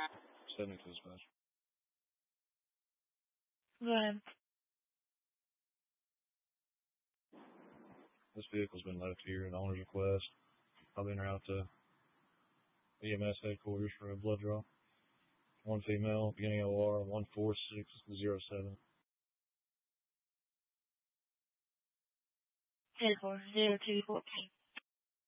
70 to dispatch. Go ahead. This vehicle's been left here at owner's request. I've been out to EMS headquarters for a blood draw. One female, beginning OR 14607. 10-4, 0214.